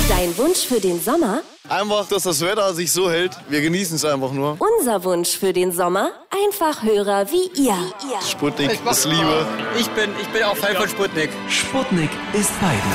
Dein Wunsch für den Sommer? Einfach, dass das Wetter sich so hält. Wir genießen es einfach nur. Unser Wunsch für den Sommer? Einfach Hörer wie ihr. Sputnik ist Liebe. Ich bin auch Fan von Sputnik. Sputnik ist Weiden.